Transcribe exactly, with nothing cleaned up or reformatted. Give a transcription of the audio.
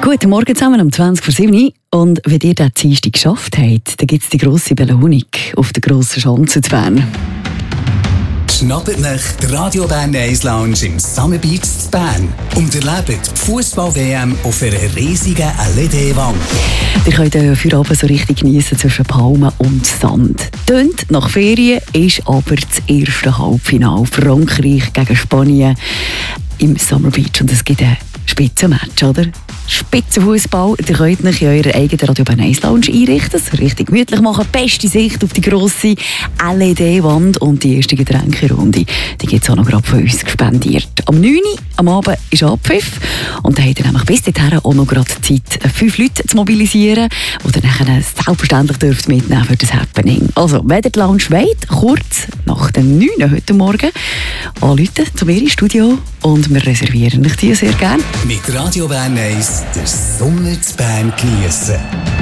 Guten Morgen zusammen um zwanzig vor sieben. Und wenn ihr diesen Dienstag geschafft habt, dann gibt es die grosse Belohnung auf der grossen Schanze zu Bern. Schnappt nach die Radio Bern eins Lounge im Summer Beach zu Bern und erlebt die Fußball-W M auf einer riesigen L E D-Wand. Ihr könnt den Feierabend so richtig geniessen zwischen Palmen und Sand. Tönt nach Ferien, ist aber das erste Halbfinale Frankreich gegen Spanien im Summer Beach. Und es gibt ein Spitzenmatch, oder? Spitzenfußball. Ihr könnt euch in eurer eigenen Radio Bern eins Lounge einrichten, es richtig gemütlich machen, beste Sicht auf die grosse L E D-Wand und die erste Getränkerunde. Die gibt es auch noch gerade von uns gespendiert. Am neun Uhr am Abend ist Abpfiff und dann habt ihr nämlich bis dahin auch noch gerade Zeit, fünf Leute zu mobilisieren, die ihr dann selbstverständlich dürft mitnehmen für das Happening. Also, wenn ihr die Lounge wollt, kurz nach den neun Uhr heute Morgen anrufen zu mir ins Studio und wir reservieren euch die sehr gerne. Mit Radio Bern eins den Sommer zu Bern geniessen.